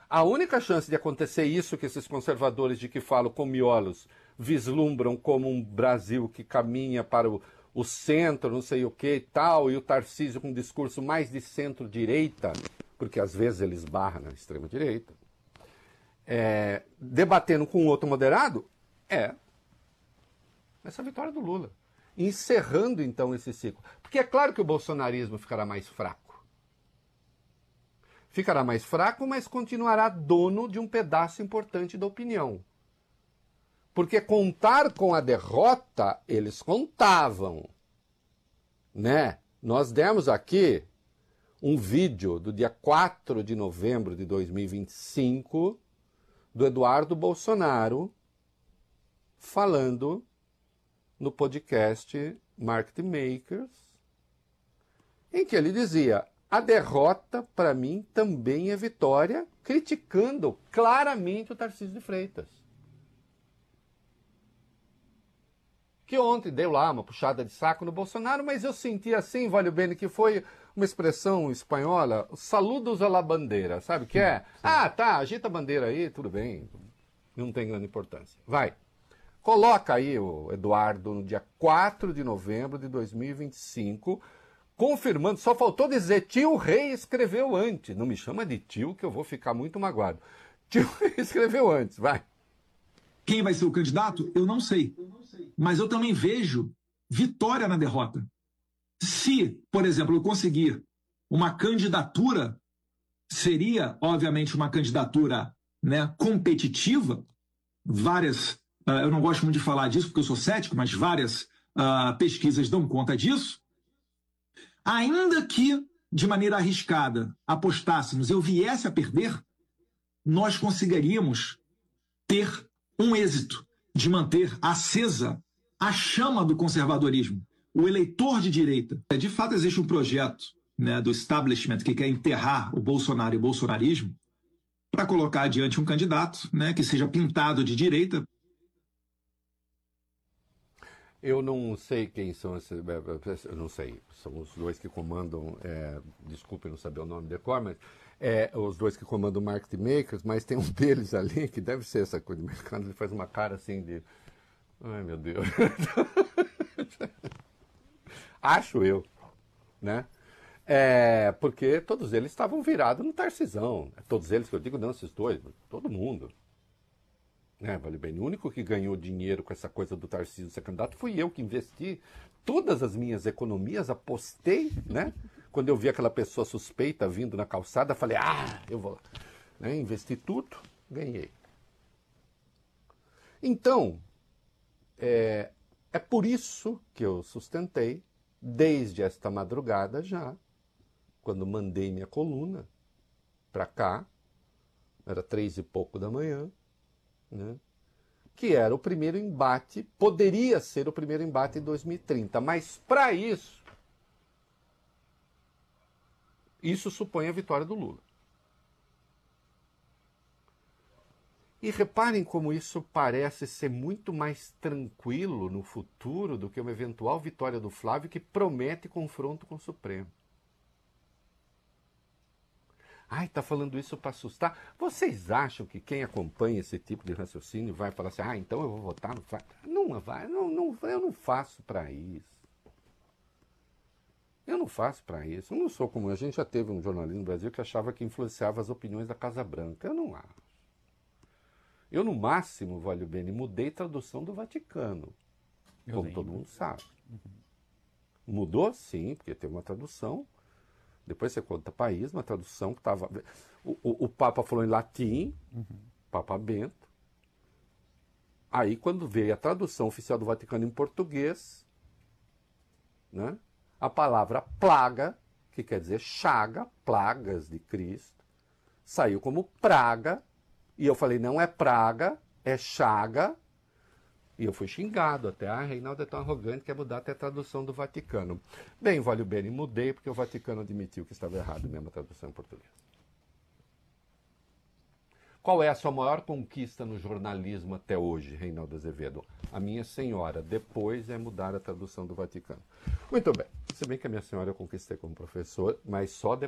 A única chance de acontecer isso que esses conservadores de que falam com miolos vislumbram como um Brasil que caminha para o centro, não sei o que e tal, e o Tarcísio com um discurso mais de centro-direita, porque às vezes ele esbarra na extrema-direita, debatendo com outro moderado, essa vitória do Lula. Encerrando então esse ciclo. Porque é claro que o bolsonarismo ficará mais fraco. Ficará mais fraco, mas continuará dono de um pedaço importante da opinião. Porque contar com a derrota, eles contavam. Né? Nós demos aqui um vídeo do dia 4 de novembro de 2025 do Eduardo Bolsonaro falando no podcast Market Makers, em que ele dizia: a derrota, para mim, também é vitória, criticando claramente o Tarcísio de Freitas. Que ontem deu lá uma puxada de saco no Bolsonaro, mas eu senti assim, Valeu Bene, que foi uma expressão espanhola, saludos à la bandeira, sabe o que é? Ah, tá, agita a bandeira aí, tudo bem, não tem grande importância. Vai, coloca aí o Eduardo no dia 4 de novembro de 2025, confirmando, só faltou dizer, tio Rei escreveu antes. Não me chama de tio, que eu vou ficar muito magoado. Tio Rei escreveu antes, vai. Quem vai ser o candidato? Eu não sei. Mas eu também vejo vitória na derrota. Se, por exemplo, eu conseguir uma candidatura, seria, obviamente, uma candidatura, né, competitiva. Várias, eu não gosto muito de falar disso porque eu sou cético, mas várias pesquisas dão conta disso. Ainda que, de maneira arriscada, apostássemos, eu viesse a perder, nós conseguiríamos ter um êxito de manter acesa a chama do conservadorismo, o eleitor de direita. De fato, existe um projeto, né, do establishment que quer enterrar o Bolsonaro e o bolsonarismo para colocar adiante um candidato, né, que seja pintado de direita. Eu não sei quem são esses, eu não sei, são os dois que comandam, desculpem não saber o nome de cor, mas os dois que comandam o Market Makers, mas tem um deles ali que deve ser essa coisa de mercado, ele faz uma cara assim de, ai meu Deus, acho eu, né? Porque todos eles estavam virados no Tarcisão, todos eles que eu digo, não, esses dois, todo mundo. Valeu bem. O único que ganhou dinheiro com essa coisa do Tarcísio ser candidato fui eu que investi todas as minhas economias, apostei, né? Quando eu vi aquela pessoa suspeita vindo na calçada, falei, eu vou, né? Investi tudo, ganhei. Então, é por isso que eu sustentei, desde esta madrugada já, quando mandei minha coluna para cá, era 3 e pouco da manhã, né? Que era o primeiro embate, poderia ser o primeiro embate em 2030, mas para isso supõe a vitória do Lula. E reparem como isso parece ser muito mais tranquilo no futuro do que uma eventual vitória do Flávio, que promete confronto com o Supremo. Tá falando isso para assustar. Vocês acham que quem acompanha esse tipo de raciocínio vai falar assim, então eu vou votar no Flávio? Eu não faço para isso. Eu não faço para isso. Eu não sou como... A gente já teve um jornalista no Brasil que achava que influenciava as opiniões da Casa Branca. Eu não acho. Eu, no máximo, Valeu Bene, mudei tradução do Vaticano. Como todo mundo sabe. Mudou, sim, porque tem uma tradução... Depois você conta país, uma tradução que estava... O Papa falou em latim, Papa Bento. Aí, quando veio a tradução oficial do Vaticano em português, né, a palavra plaga, que quer dizer chaga, plagas de Cristo, saiu como praga, e eu falei, não é praga, é chaga, e eu fui xingado até, Reinaldo é tão arrogante, quer mudar até a tradução do Vaticano. Bem, Valeu Bene, mudei porque o Vaticano admitiu que estava errado mesmo a tradução em português. Qual é a sua maior conquista no jornalismo até hoje, Reinaldo Azevedo? A minha senhora, depois é mudar a tradução do Vaticano. Muito bem, se bem que a minha senhora eu conquistei como professor, mas só